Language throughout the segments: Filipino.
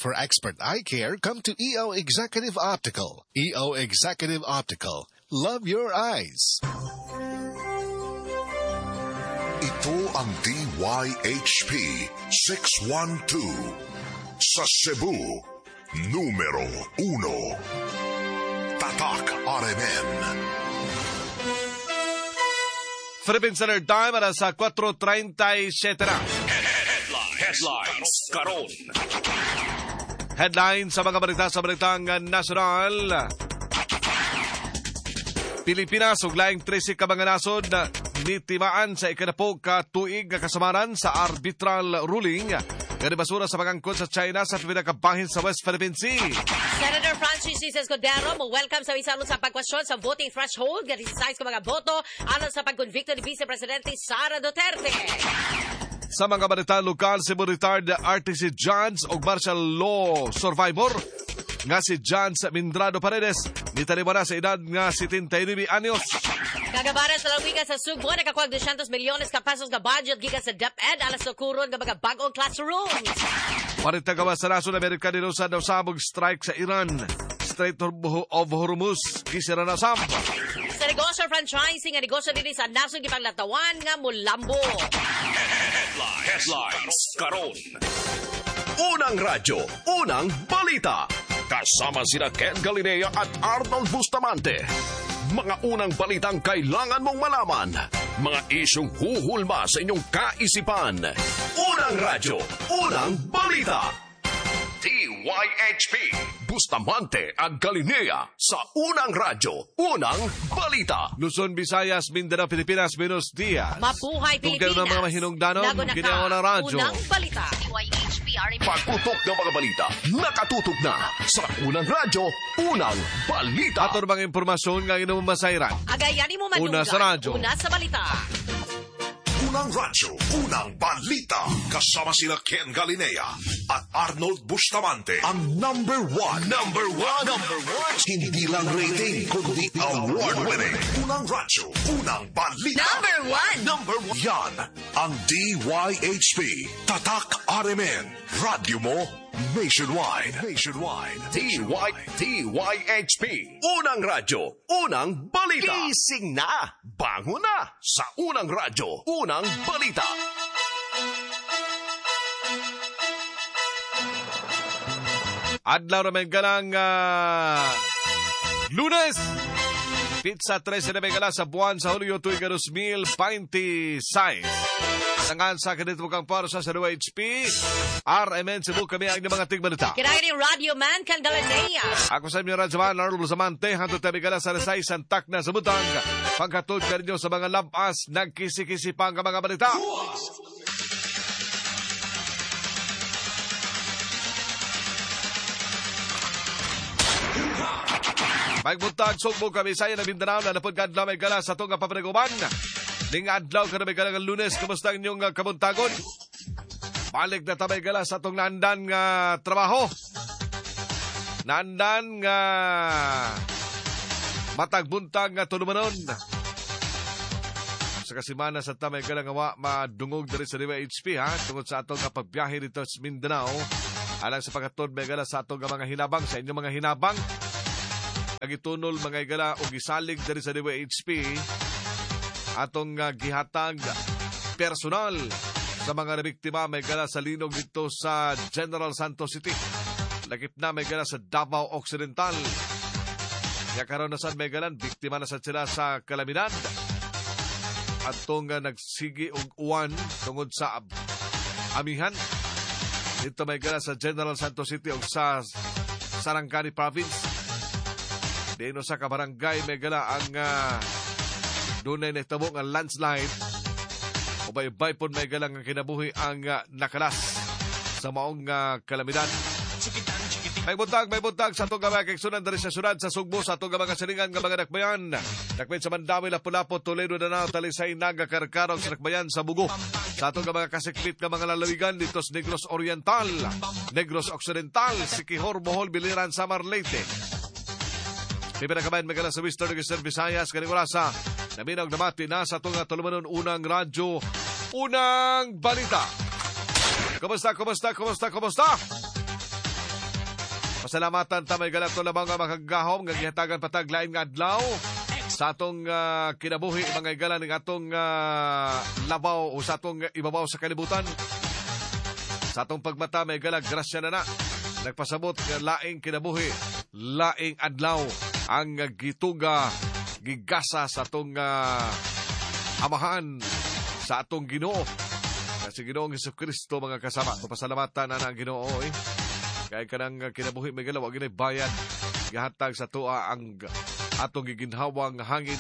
For expert eye care, come to EO Executive Optical. EO Executive Optical. Love your eyes. Ito ang DYHP 612 sa Cebu, numero 1. Tatak RMN. Philippine Standard Time para sa 4:37 na. Headlines karon. Headline sa mga balita sa balitang nasyonal. Pilipinas ug laing 13 ka mga nasod nitimaan sa ikadapog ka tuig nga kasamaran sa arbitral ruling nga basura sa pagangkon sa China sa pinakabahin sa West Philippine Sea. Senator Francis Escudero mo welcome sa isang sa pagkwestiyon sa voting threshold nga 16 ka mga boto alang sa pagkonvikto ni Vice Presidente Sara Duterte. Sa mga balita lokal, Cebu retired RTC Judge o martial law survivor nga si John Mindrado Paredes nitaliban na sa edad nga 79 anyos. Kagabaran sa lawigan sa Sugbo nakakuha 200 milyones ka pesos nga budget gikan sa DepEd alas sa kuron nga mga bagong classrooms. Parita gawa sa nasod Amerika nilusan daw sabog strike sa Iran. Strait of Hormuz kisira na sampo. Sa negosyo franchising nga negosyo din sa nasod gipanglatawan nga mulambo. Headlines karon. Unang radyo, unang balita. Kasama sina Ken Galinea at Arnold Bustamante. Mga unang balitang kailangan mong malaman. Mga isyong huhulma sa inyong kaisipan. Unang radyo, unang balita. DYHP Bustamante at Galinea sa unang radyo, unang balita. Luzon, Visayas, Mindanao, Pilipinas, Buenos Dias. Mabuhay Pilipinas. Kung kayo ng mga mahinungdanon, ginawa ng radyo. Unang balita. Pagputok ng mga balita, nakatutok na sa unang radyo, unang balita. Ato mga impormasyon nga inumasayran. Agayani mo manunggan. Una sa radyo. Una sa balita. Unang radyo, unang balita. Kasama sila Ken Galinea at Arnold Bustamante. Ang number one. Hindi lang rating, kundi award-winning. Unang radyo, unang balita. Number one. Yan ang DYHP. Tatak RMN. Radyo mo nationwide. DYHP. Unang radyo, unang balita. Gising na. Bango na sa unang radyo, unang balita. Adlaw naman ganang Lunes. Pizza 13 na megala sa buwan sa Hulyo tuwing 2026. Tangan sa kanito kang para sa WHP. RMN Cebu kami ang mga tigbalita. Kinain ni Radio Man Ken Galinea. Ako sa inyo Radyaman, Arnold Bustamante. Hanto tayo megala sa Resay, Santak na sa Butang. Pagkatod ka rin sa mga labas, nagkisi-kisi pa ang mga balita. Magbuntag, Sugbo, Kabisaya na Mindanao na napagkadlaw may gala sa itong papaniguman. Ning adlaw ka na may gala ng Lunes, kamusta ang inyong kabuntagon? Balik na tabay gala sa itong naandan nga trabaho. Naandan nga matagbuntag nga tulumanon. Sa kasimana sa tamay gala nga madungog dari sa DYHP ha, tungod sa atong pagbiyahe dito sa Mindanao. Alang sa pagkatod may gala sa atong mga hinabang, sa inyong mga hinabang. Nagitunol mga igala o gisalig dari sa DYHP atong gihatag personal sa mga nabiktima may gala sa linog dito sa General Santos City. Lakip na may gala sa Davao Occidental. Ya karon na sad may galan biktima na sad sila sa kalamidad. Atong nagsigi og uwan tungod sa amihan dito may gala sa General Santos City o sa Sarangani Province. Dino sa kabarangay may gala ang dunay nahitabo nga landslide o bay-bay po may gala nga kinabuhi ang nakalas sa maong kalamidad. May buntag sa itong mga kaigsunan dari sa syudad sa Sugbo sa itong mga silingan nga mga dakbayan. Dakbayan sa Mandawi, Lapu-Lapu, Toledo, Danao, Talisay, Naga, Karkarong sa dakbayan sa Bugo. Sa itong mga kasikpit nga mga lalawigan dito sa Negros Oriental, Negros Occidental, Siquijor, Bohol, Biliran, Samar, Leyte. May pinakabayan magala sa Western Visayas, kaningurasa, naminaw namati na sa itong tulumanon unang radyo, unang balita. Kumusta? Pasalamatan ta may galato lamang nga makagahom nga gihatagan patag lain nga adlaw sa atong kinabuhi mga igala ng atong labaw o sa atong ibabaw sa kalibutan. Sa atong pagmata may gala grasya na nagpasabot nga laing kinabuhi, laing adlaw ang gituga gigasa sa atong amahan sa atong Ginoo. Kasi Ginoong Jesucristo mga kasama, papasalamatan na ang Ginoo Kaya kanang kinabuhi may galaw, ginay bayad, gihatag sa tua ang atong giginhawang hangin.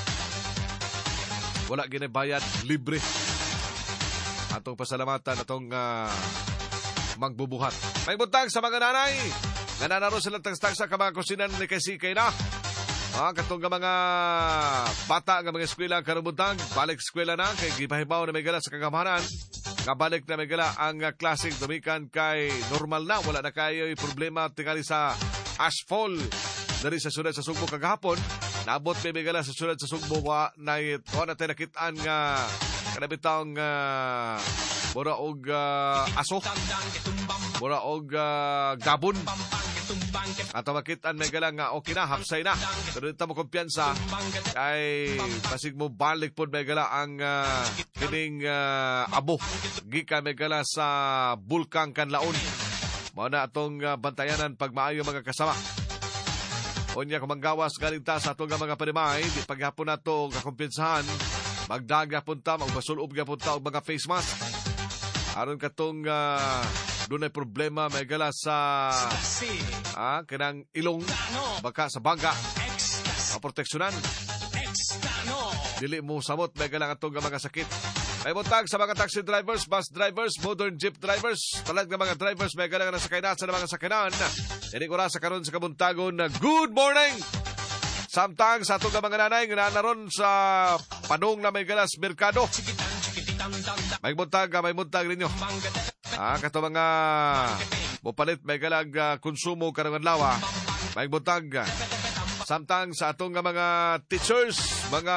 Wala ginay bayad, libre. Atong pasalamatan, atong magbubuhat. May buntag sa mga nanay, nga nanaro silang tagstagsa ka mga kusinan ni Kasikay na. Katong mga bata nga mga eskwela karubuntag, balik eskwela na, kay gipahibaw na may gala sa kagamanan. Kabalik na may gala ang klaseng dumikan kay normal na. Wala na kayo problema tingali sa asphalt. Dari sa sunod sa Sugbo kagahapon, naabot may gala sa sunod sa Sugbo na tayo nakitaan nga kanabitang mura og aso, mura og gabon. At makitaan may gala nga okay na, hapsay na. Pero dito mo kumpiyansa kay pasig mo balik po may gala ang kining abo. Gika may gala sa Bulkang Kanlaon. Muna atong bantayanan pag maayo mga kasama. Unya kumanggawas galing ta sa atong mga panimay, di paghapon na ito kakumpiyansahan. Magdaga punta, magbasulub ga punta og mga face mask. Aron katong doon ay problema may gala sa kanang ilong, baka sa bangga, proteksyonan. Dili mo samot may gala katong mga sakit. May buntag sa mga taxi drivers, bus drivers, modern jeep drivers, talag ng mga drivers may gala nga nasakay na sa mga sakinan. Ini ko sa karon sa kabuntagon na good morning! Samtang sa atong mga nanay nga naron sa panong na may galas merkado. May buntag ninyo. Kato mga mupalit may galag konsumo karong adlaw. May buntag. Samtang sa atong mga teachers, mga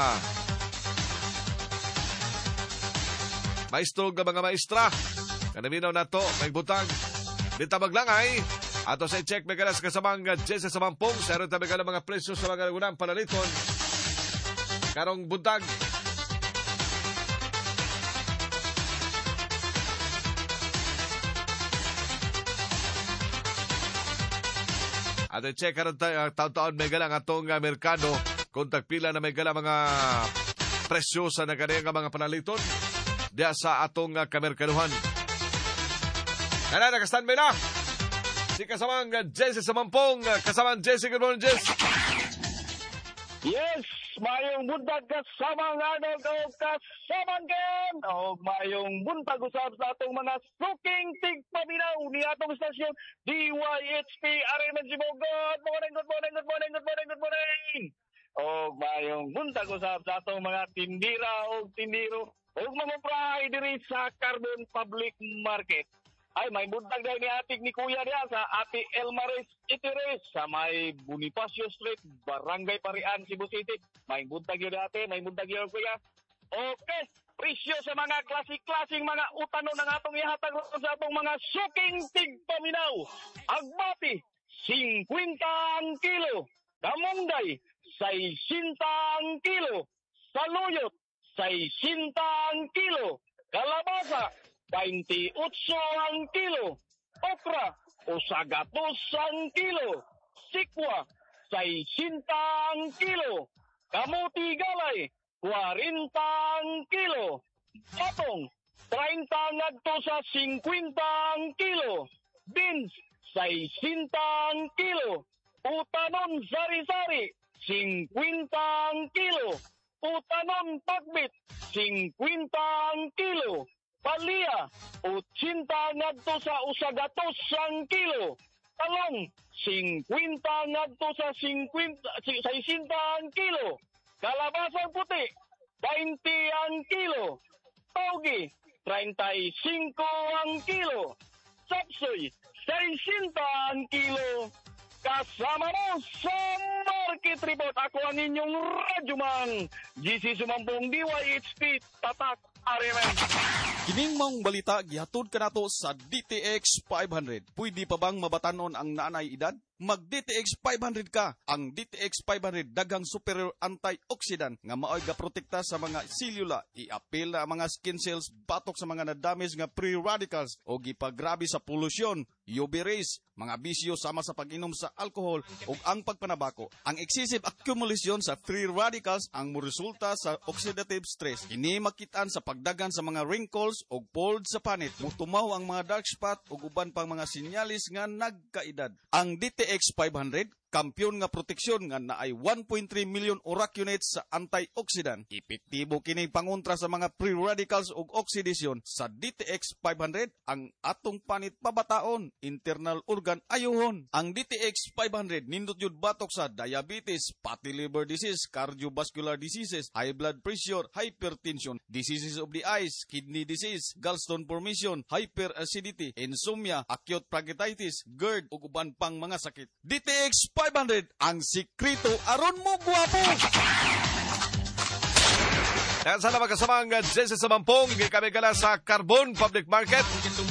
maestro nga mga maestra. Kanaminaw na to, may buntag. Dita maglangay. Ato sa i-check may galas kasamang Jesse sa Mampong. Saro tabi ka ng mga presyo sa mga nagunang panaliton. Karong buntag. Ato i-check karon taon-taon may galang atong merkado. Kung tagpila na may galang mga presyo sa naganayang mga panaliton. Diya sa atong kamerkaduhan. Kaya nakastanbay na. Si kasamang Jesse sa Mampong. Kasamang Jesse, good morning, Jesse. Yes, mayong buntag kasamang Arnold o kasamang Ken. O mayong buntag usab sa atong mga suking tigpaminaw ni atong stasyon DYHP Ariman Sibog. Good morning, good morning, good morning, good morning, good morning. O mayong buntag usab sa atong mga tindira o tindiro o mga prahay diri sa Carbon Public Market. Ay, may buntag dahil ni atik ni Kuya niya sa Ate Elmaris Itiris sa may Bonifacio Street, Barangay Parian, Cebu City. May buntag yun ate, may buntag yun Kuya. Okay, presyo sa mga klasik-klasing mga utano ng atong ihatag sa atong mga suking tigpaminaw. Agbati, 50 ang kilo. Kamunday, 60 ang kilo. Saluyot, 60 ang kilo. Kalabasa, 28 ang kilo. Okra, 100 ang kilo. Sikwa, 60 ang kilo. Kamuti galay, 40 ang kilo. Patong, 30 ngadto sa 50 ang kilo. Beans, 60 ang kilo. Utanon sari-sari, 50 ang kilo. Utanon pagbit, 50 ang kilo. Palia, 80 ngadto sa 100 ang kilo. Talong, 50 ngadto sa 60 ang kilo. Kalabasang puti, 20 ang kilo. Togi, 35 ang kilo. Sapsoy, 60 ang kilo. Kasama mo sa Market Report. Ako ang inyong radyoman, GC Sumampong DYHP Tatak Arimen. Kining maong balita gihatod kanato sa DTX 500. Pwede pa bang mabatanon ang naanay edad? Mag DTX 500 ka. Ang DTX 500 daghang superior antioxidant nga maoy ga protekta sa mga selula, i-apil na mga skin cells batok sa mga na-damage nga free radicals o gipagrabe sa polusyon, UV rays, mga bisyo sama sa pag-inom sa alcohol ug ang pagpanabako. Ang excessive accumulation sa free radicals ang moresulta sa oxidative stress. Kini makitaan sa pagdagan sa mga wrinkles ug folds sa panit, mutumaw ang mga dark spot ug uban pang mga sinyalis nga nagkaedad. Ang DTX 500 kampiyon nga proteksyon nga naay 1.3 million oracunates sa antioxidant. Epektibo kining pangontra sa mga free radicals ug oxidation. Sa DTX 500 ang atong panit pabataon, internal organ ayuhon. Ang DTX 500 nindot yun batok sa diabetes, fatty liver disease, cardiovascular diseases, high blood pressure, hypertension, diseases of the eyes, kidney disease, gallstone formation, hyperacidity, insomnia, acute pancreatitis, GERD ug uban pang mga sakit. DTX 500 ang sikrito aron mo guwapo. Yan sana magkasamang Jensen sa Mampong, kami gala sa Carbon Public Market.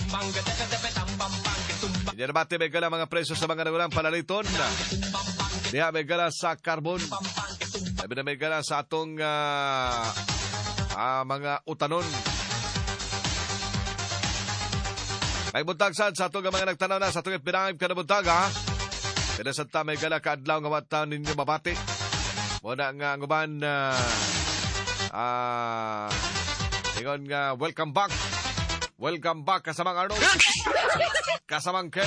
Hindi na bati may gala mga presyo sa mga nagulang palaliton. Diya may gala sa Carbon. Sabi na may gala sa atong mga utanon. May buntag sa atong mga nagtanaw na sa atong pinangib ka na buntag ha. Kada sa tamay gala kaadlaw nga wata ninyo mabati. Muna nga nguban ingon nga welcome back. Welcome back kasamang Arnold. Kasamang Ken.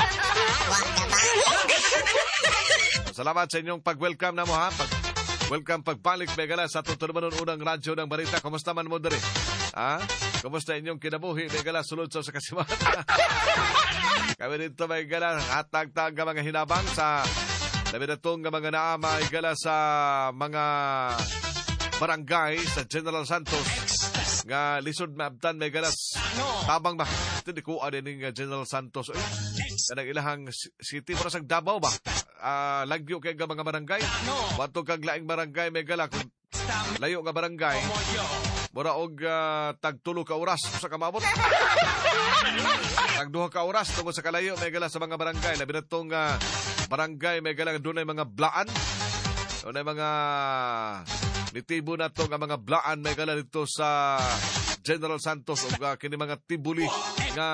Salamat sa inyong pag-welcome na mo ha. Welcome pagbalik may gala sa tutunaman unang radyo ng balita. Kumusta man mo diri? Ha? Kumusta inyong kinabuhi may gala sulod sa kasiman? Kami dito may gala hatag-tag nga mga hinabang sa labi na itong mga naama may gala sa mga barangay sa General Santos nga lisod maabtan may galas tabang ba hindi ko ano yung General Santos kanang ilahang city para sa Davao ba lagyo kay mga barangay bato kag laing barangay may gala kung layo nga barangay mura og tagtulo ka oras sa kamabot tagduha ka oras tungod sa kalayo may gala sa mga barangay labi na itong barangay may gala doon ay mga blaan doon ay mga nitibo na to nga mga blaan may gala dito sa General Santos o kini mga tibuli nga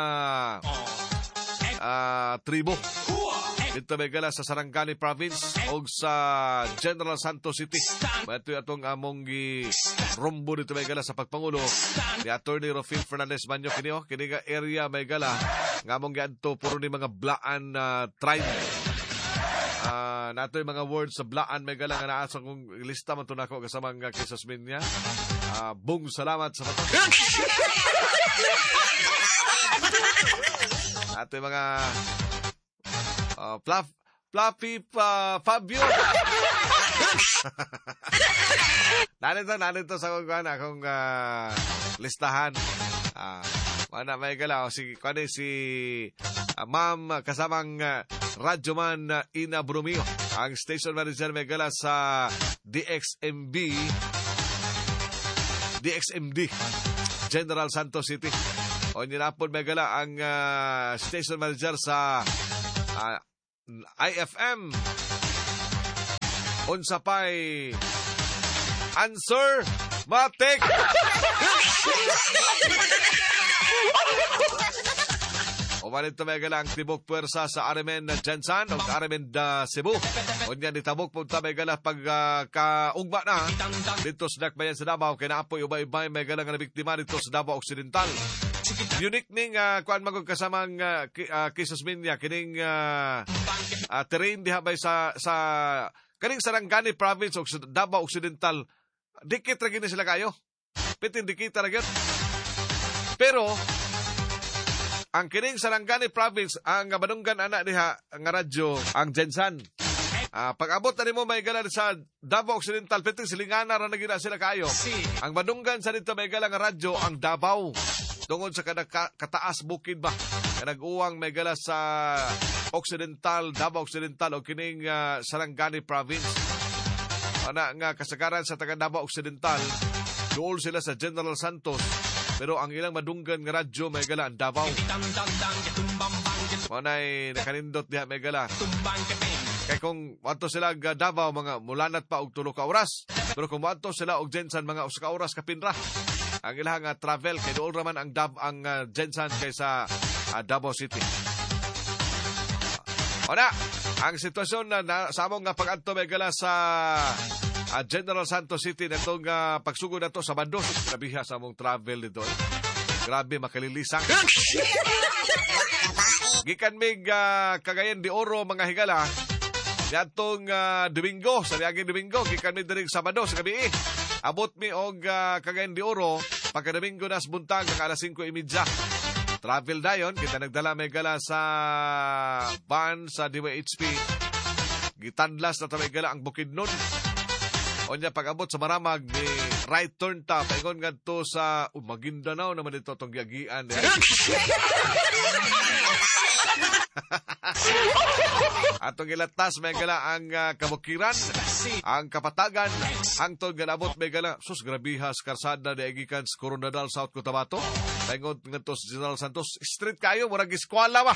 tribo dito may gala sa Sarangani Province o sa General Santos City. Ito atong among rumbo dito may gala sa pagpangulo ni Attorney Rofil Fernandez Manyo kini nga area may gala nga among giadto puro ni mga blaan tribe. Nato yung mga words sa blaan may galang nga naasa kong lista man ito na ako kasamang kisas minya. Bung salamat sa mata. Nato yung mga Fluffy Fabio. Nanito sa akong listahan. Mana may gala si Ma'am kasamang Radyoman Ina Brumio, ang station manager may gala sa DXMD General Santos City. O ninapon may gala ang station manager sa IFM unsa pay answer matik. O manito may galang tibok puwersa sa Arimen Jensan o Arimen Cebu. O niyan itabok po may galang pag kaugba na dito sa Dakbayan sa Davao. Kinaapoy ubay-ubay may galang na biktima dito sa Davao Occidental. Unique ning kuan magog kasamang kisos minya kining terrain diha bay sa kaning Sarangani Province o Davao Occidental. Dikit ra gini sila kayo. Pitin dikit ra gyud. Pero ang kining Sarangani Province, ang Badunggan anak diha, ang radyo, ang Jensan. Pag-abot na nimo may gala sa Davao Occidental, piting silingana ra nagina sila kayo. Ang Badunggan sa dito may gala nga radyo, ang Davao. Tungod sa kataas bukid ba? Nag-uwang may gala sa Occidental, Davao Occidental o kining Sarangani Province. Ana nga kasagaran sa taga Davao Occidental, dool sila sa General Santos. Pero ang ilang madunggan nga radyo may gala ang Davao. Manay nakanindot diha may gala. Kay kung wato sila Davao mga mulanat pa og 3 ka oras. Pero kung wato sila og Jensan mga 1 ka oras kapinra. Ang ilang travel kay dool raman ang Jensan kaysa Davao City. Ona, ang sitwasyon na sa among nga pag-adto may gala sa General Santos City natong pagsugod nato sa Bandos. Grabiha sa among travel dito. Grabe makalilisang. Gikan mig Cagayan de Oro mga higala. Yatong Domingo, sa Liaging Domingo, gikan mig diri sa Sabado sa gabi. Abot mi og Cagayan de Oro pagka Domingo nas buntag ang alas 5:30. Travel dayon, kita nagdala may gala sa van sa DYHP. Gitandlas na may gala ang Bukidnon. O niya, pag-abot sa Maramag, ni right turn ta. Paingon nga to sa Maguindanao naman ito itong giagian. Atong ilatas may gala ang Kabukiran, ang Kapatagan, hangtod ganabot may gala. Sus, grabihas, karsada, daigikan sa Coronadal, South Cotabato. Paingon nga to sa General Santos. Street kayo, murag iskwala ba?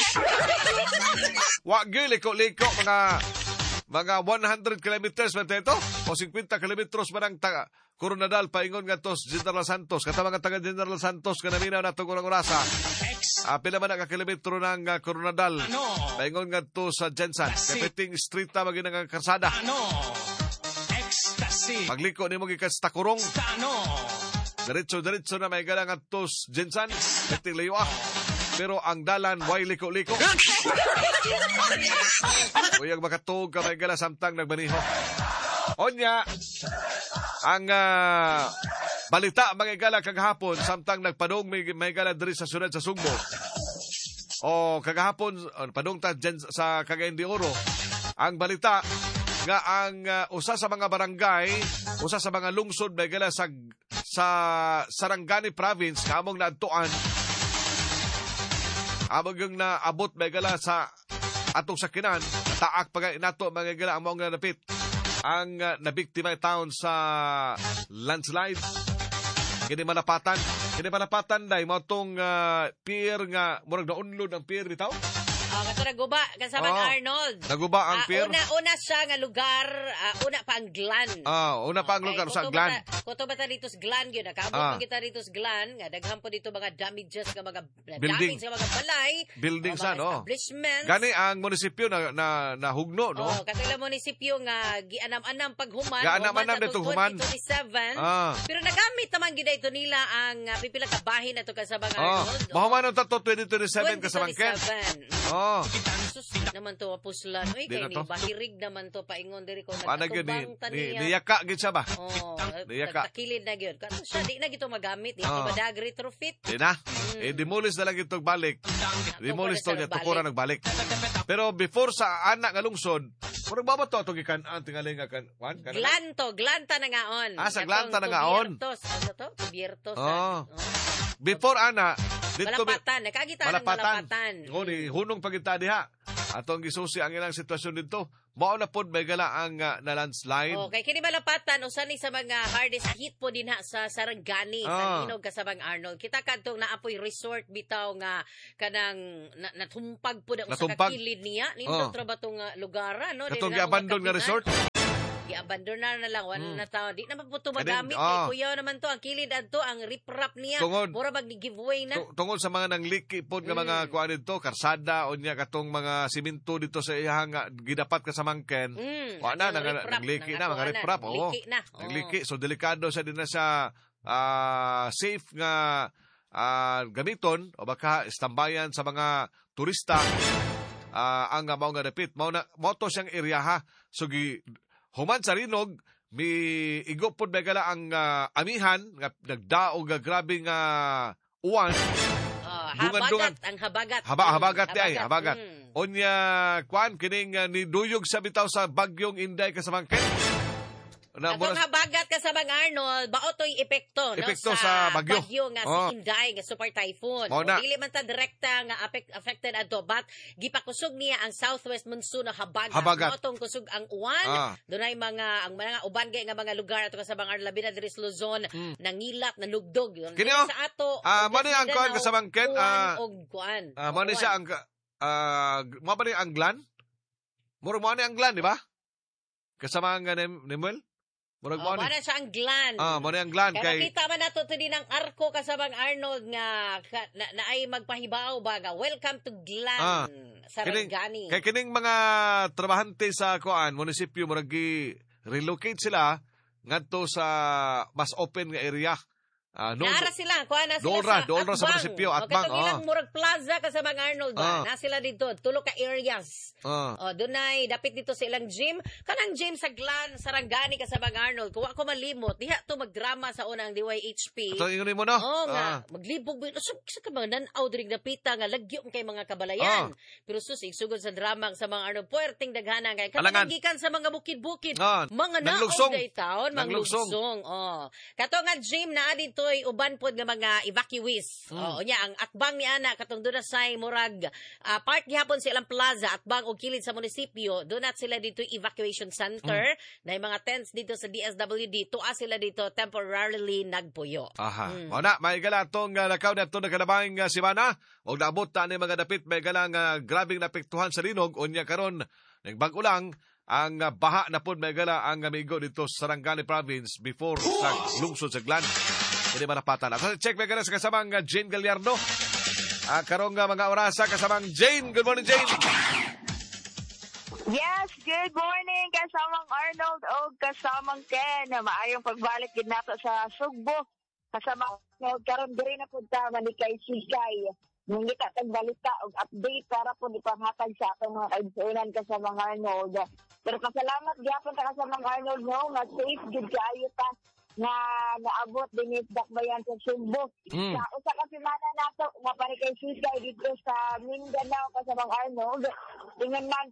Wag yun, liko-liko, mga 100 kilometers ba ito? O 50 kilometers ba ng Coronadal, paingon nga to sa General Santos. Kata mga taga General Santos, kanaminaw na itong urasa. Pila man ang kilometro ng Coronadal. Paingon nga to sa Jensan. Kapiting street na maging ng karsada. Pagliko ni mo gikan sa Takurong. Diretso na may gala nga to sa Jensan. Kapiting layo pero ang dalan, way liko-liko. Uyang makatog ka may gala samtang nagbaniho. Onya, ang balita mga gala kagahapon samtang nagpadong may gala diri sa syudad sa Sugbo. O kagahapon, padong ta sa Cagayan de Oro. Ang balita nga ang usa sa mga barangay, usa sa mga lungsod may gala sa Sarangani Province, kamong naadtuan, among yung naabot may gala sa atong sakinan, taak pagay nato mga gala ang mga napit. Ang nabiktima taon sa landslide. Kini malapatan day mo tong pier nga murag naunlod ang pier bitaw. Kato naguba, kasamang Arnold. Naguba ang pier. Una siya nga lugar, una pa ang Glan. Una pa ang lugar sa Glan. Kuto ba ta dito sa Glan yun? Nakaabot kita dito sa Glan, nga daghang po dito mga damages, mga damage sa mga balay. Buildings mga establishments. Gani ang munisipyo na hugno, no? Katila munisipyo nga gianam-anam paghuman. Gianam-anam dito human. 2027. Pero nagamit naman gid ito nila ang pipila ka bahin ato kasamang Arnold. Mahuman ang tato 2027 kasamang Ken. Sus, naman to puslan. Uy, kay ni bahirig naman to paingon diri ko nagkatubang taniya. Niyaka gid siya ba? Niyaka. Takilid na gyud. Kato siya di na gito magamit, di badag retrofit. Di na. Demolish na lang itong balik. Demolish to niya tukura nagbalik. Pero before sa anak nga lungsod, murag baba to atong gikan-an tingali nga kan. Glanta na ngaon. Sa Glanta na ngaon. Ano to? Tubiertos. Before ana Malapatan, nakagita ng Malapatan. Ni hunong pagita diha. Atong gisusi ang ilang sitwasyon dito. Mao na pod may gala ang na landslide. Okay, kini Malapatan usa ni sa mga hardest hit po dinha sa Sarangani sa Linog kasabang Arnold. Kita kadtong naapoy resort bitaw nga kanang natumpag po sa kakilid niya. Nindot ra ba tong lugar no? Katong gi-abandon nga resort. I-abandon na lang, wala na tao. Di naman po ito magamit. Kuya naman to, ang kilid adto, ang rip-rap niya. Mura mag-giveaway na. Tungod sa mga nangliki po nga mga kuha dito, karsada, o niya katong mga siminto dito sa iyang gidapat ka sa mangken. Wala na, nangliki na, mga rip-rap. Nangliki. So, delikado siya din na siya safe nga gamiton o baka istambayan sa mga turista ang mao nga dapit. Mao to siyang area So, human sa Rinog, may igopod na gala ang amihan, nagdaog grabe nga uwan. Habagat, ang habagat. Habagat. Onya, kining niduyog sa bitaw sa bagyong Inday kasamangkin. Atong habagat ka sa mga Arnold, baotoy epekto, Epekto no? sa bagyo. Nga si Inday, nga super typhoon. Dili man ta direkta nga affected ato, but gipakusog niya ang southwest monsoon na habagat. Tong kusog ang uwan. Dunay ang mga uban kay nga mga lugar ato sa mga labi na diri sa Luzon, nangilat, nanugdog. Kini sa ato, mani ang kuan kasamang Ken, mani siya ang mabari ang glan? Muro mo ang glan, di ba? Kasama ang Nimel? Murag mo na siya ang glan. Muna ang glan. Kaya nakita man nato ito din ang arko kasabang Arnold nga na ay magpahibaw baga. Welcome to Glan, Sarangani. Kaya kining mga trabahante sa munisipyo, murag relocate sila ngadto sa mas open nga area. Naara sila, Dolra sa munisipyo, Atbang. Katong ilang murag plaza kasabang Arnold ba? Na sila dito, tulo ka areas. Dunay dapit dito sa ilang gym. Kanang gym sa Glan, Sarangani kasabang Arnold. Kuwa ko malimot, diha to magdrama sa unang DYHP. Ito ingon mo no? Nga, maglibog. Sa ka mga nanaw dirig napita nga lagyo kay mga kabalayan. Pero sugod sa drama sa mga Arnold, puwerteng daghanan kay kanang sa mga bukid-bukid. Mga naong day taon, manglugsong. Kato nga gym na dito uban pod nga mga evacuees. Unya ang atbang ni ana katong duna say murag part gihapon sa ilang plaza atbang og kilid sa munisipyo. Dunat sila dito evacuation center. Na mga tents dito sa DSWD. Tuwa sila dito temporarily nagpuyo. Ona, may gala tong lakaw na ito na kanabanging simana. O naabot ta ni mga dapit may gala nga grabing napektuhan sa linog. Unya karon ng bag-ulang ang baha na pod may gala ang amigo dito sa Sarangani Province before sa lungsod sa Glan. Hindi marapatan. Ako check may gala sa kasamang Jane Gallardo. Karong mga orasa kasamang Jane. Good morning, Jane. Yes, good morning kasamang Arnold o kasamang Ken. Maayong pagbalik din nato sa Sugbo. Kasamang karon diri na punta manikay Sikay. Ngunit atang balita og update para po ipanghatag sa atong mga kaigsunan kasamang Arnold. Pero pasalamat gyapon ta kasamang Arnold no nga safe gid kaayo ta nga naabot din dakbayan sa Sugbo. Sa usa ka semana nato nga pare kay Sikay dito sa Mindanao kasamang Arnold. Tingnan man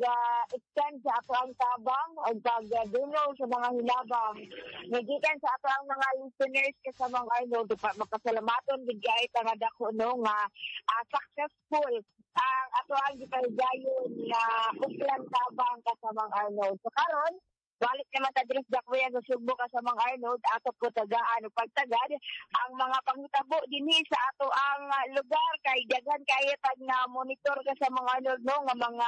extend sa ato ang tabang o pag-duno sa mga hilabang. Nagikan sa ato ang mga listeners kasamang Arnold, magpasalamaton bigay nga dako no nga successful ang ato ang gipahigayon na uplan tabang kasamang Arnold. So karon balik naman sa Dres Dakwayan sa Sugbo kasamang Arnold, ato po tagaan o pagtagad ang mga pangitabo dinhi sa ato ang lugar kay daghan kay tag na monitor kasamang Arnold no nga mga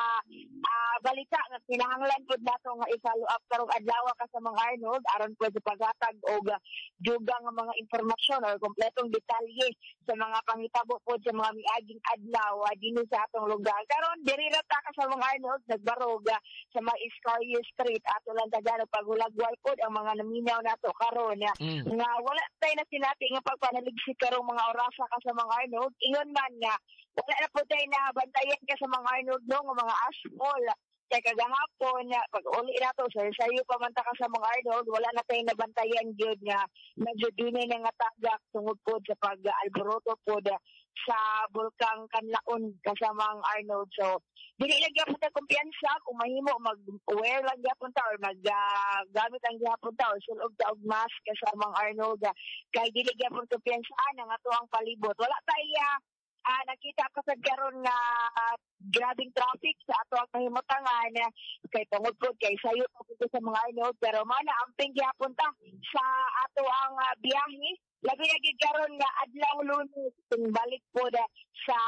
balita nga kinahanglan pud nato nga i-follow up karong adlaw kasamang Arnold aron po sa paghatag og dugang nga mga impormasyon o kompletong detalye sa mga pangitabo po sa mga miaging adlaw dinhi sa atong lugar. Karon diri ra ta kasamang Arnold nagbarog sa mga Iscario Street ato lang tagaan pagulagway pod ang mga naminaw nato karon nga wala tay na sinati nga pagpanaligsik karong mga orasa kasamang Arnold. Ingon man nga wala na po tayo na bantayan ka sa mga Arnold no nga mga ashfall. Kaya kagahapon, pag-uli na to, sayo pa man ta ka sa mga Arnold, wala na tayong nabantayan yun nga medyo dinay na nga tagak tungod po sa pag-alboroto po sa Bulkang Kanlaon kasamang Arnold. So, dili lang yapon ta kumpiyansa kung mahimo mag-wear lang yapon ta or mag-gamit ang yapon ta or sulog ta og mask kasamang Arnold. Kay dili yapon kumpiyansaan ang ato ang palibot. Wala tayo nakita ko sa karon nga grabing traffic sa ato ang kahimutangan kay tungod po kay sayo po sa mga Arnold pero mana amping gyapon ta sa ato ang biyahe labi na gid karon nga adlaw Lunes balik po sa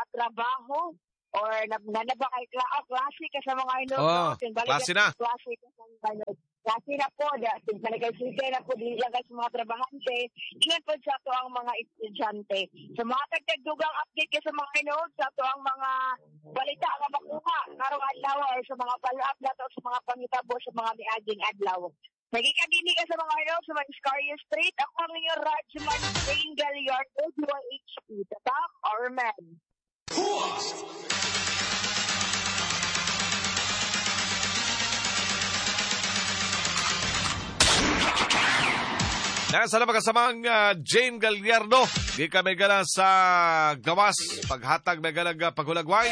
trabaho or nanaba kay klase ka sa mga Arnold klase na klase ka sa mga Arnold. Kasi na po, nagkaisigay na po dilagay sa mga trabahante, ingat po sa ito ang mga estudyante. Sa mga tagtagdugang update sa mga Arnold, sa ito ang mga balita nga makuha, karong adlaw or sa mga follow-up na ito sa mga pangitabo sa mga miaging adlaw. Nagkikagini ka sa mga Arnold sa mga Iscario Street. Ako ang inyong Rajman Jane Gallardo, DYHP, Tatak Arman. Nasa na kasamang Jane Gallardo. Di kami gala sa gawas. Paghatag may galang paghulagway.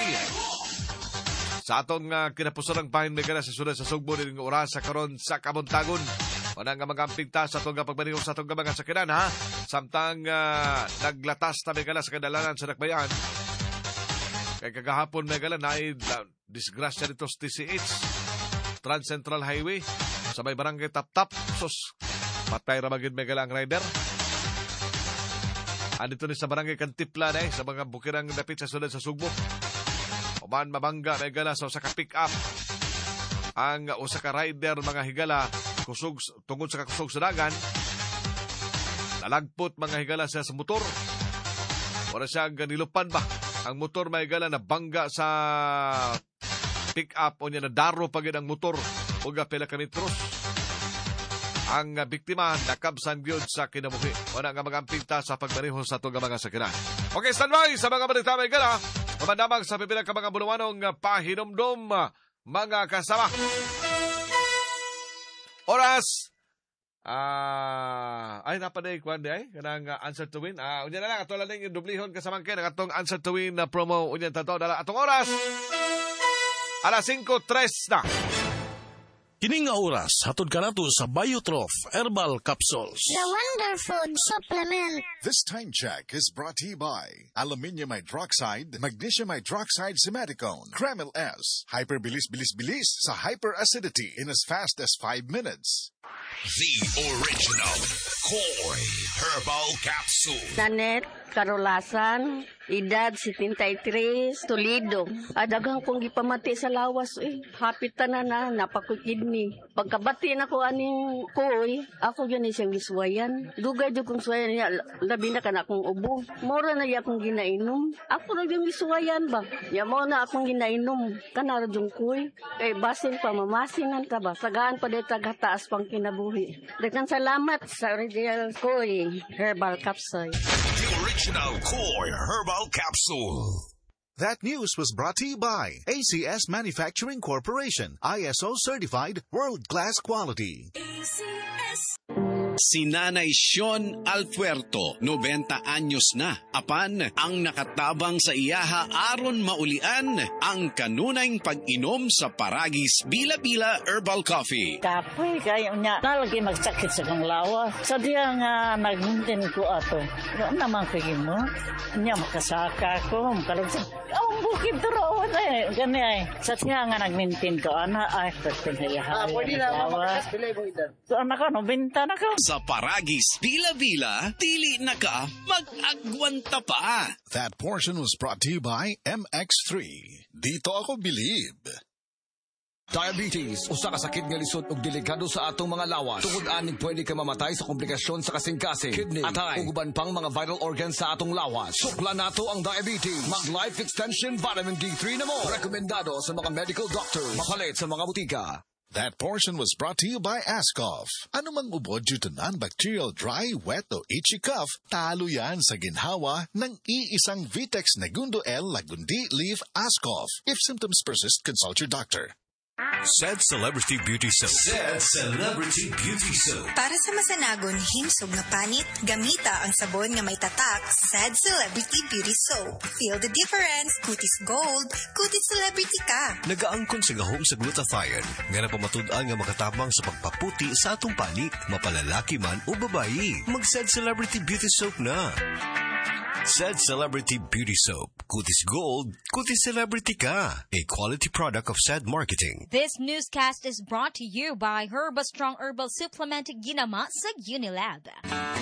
Sa atong kinapuso ng bahin may gala sa sunod sa Sugbo ng oras sa karon sa Kamuntagon. Wala nga magamping ta sa itong pagmanihong sa itong mga sakinan, ha? Samtang naglatas na megala sa kadalanan sa Dakbayan. Kaya kagahapon megala na disgrasya dito sa TCH, Trans Central Highway, sa may barangay Tap-Tap. Sus, patay ramagin megala ang rider. Andito ni sa barangay Kantipla na sa mga bukirang dapit sa sunod sa Sugbo. Uman mabangga megala sa usa ka pick-up. Ang usa ka rider mga higala kusog tungod sa kakusog sa dagan. Nalagpot mga higala siya sa motor. Wala siya nilupan ba? Ang motor mga higala na bangga sa pick-up o niya na daro pagid ang motor. Uga pila ka metros. Ang biktima nakabsan gyud sa kinabuhi. Wala nga magampinta sa pagmaneho sa itong mga sakinan. Okay, standby sa mga balita mga higala. Mamandamang sa pipilang ka mga buluwanong pahinomdom mga kasama. Oras. Ay napaday kuan di ay kanang answer to win. Unya na lang ato lang yung dublihon kasamang kay atong answer to win na promo unya tato dala atong oras. Alas 5:03 na. Kining nga oras hatod kanato sa Biotrof Herbal Capsules. The Wonder Food Supplement. This time check is brought to you by Aluminium Hydroxide, Magnesium Hydroxide Simaticone, Kremil S, Hyperbilis-bilis-bilis sa hyperacidity in as fast as 5 minutes. The original Koi Herbal Capsule. Nanet, Karolasan, edad 73, Toledo. Adagang kong gipamati sa lawas, hapit na napakukidney. Pagkabati na ko aning Koi, ako yun siyang giswayan. Dugay dyan kong swayan niya, labi na ka na akong ubo. Mora na iya akong ginainom. Ako na yung giswayan ba? Ya mo na akong ginainom. Kanara yung Koi. Kay basin pa, mamasinan ka ba? Sagaan pa dito taghataas pang kinabuhi. Dagan salamat sa original Koi Herbal Capsule. The original Koi Herbal Capsule. That news was brought to you by ACS Manufacturing Corporation, ISO certified world-class quality. Si Nanay Sean Alpuerto, 90 anyos na. Apan, ang nakatabang sa iyaha aron maulian ang kanunayng pag-inom sa Paragis Bila-Bila Herbal Coffee. Kapoy kayo niya, nalagi magsakit sa kang lawa. Sa diya nga nagmintin ko ato. Ano naman kayo mo? Niya makasaka ko, makalagsan. Ang bukid turawan gani ay. Sa diya nga nagmintin ko, ay, pwede na iyaha. Pwede na, makaspilay mo edad. So, anak ko, benta na ko. Sa Paragis Bila-Bila, dili na ka mag-agwanta pa. That portion was brought to you by MX3. Dito ako bilib. Diabetes, usa ka sakit nga lisod ug delikado sa atong mga lawas. Tungod aning pwede ka mamatay sa komplikasyon sa kasing-kasing, kidney, atay, ug uban pang mga vital organs sa atong lawas. Sukla nato ang diabetes. Mag Life Extension Vitamin D3 na mo. Rekomendado sa mga medical doctors. Mapalit sa mga butika. That portion was brought to you by Ascoff. Ano mang ubod due to non-bacterial dry, wet o itchy cough, talo yan sa ginhawa ng iisang Vitex Negundo L Lagundi Leaf Ascoff. If symptoms persist, consult your doctor. Said Celebrity Beauty Soap. Said Celebrity Beauty Soap. Para sa masanagon himsog nga panit, gamita ang sabon nga may tatak, Said Celebrity Beauty Soap. Feel the difference. Kutis gold, kutis celebrity ka. Nagaangkon sa gahom sa glutathione, nga napamatud-an nga makatabang sa pagpaputi sa atong panit, mapalalaki man o babayi. Mag-Said Celebrity Beauty Soap na. Said Celebrity Beauty Soap. Kutis Gold, Kutis Celebrity ka. A quality product of Said Marketing. This newscast is brought to you by Herba Strong Herbal Supplement Ginama sa Unilab.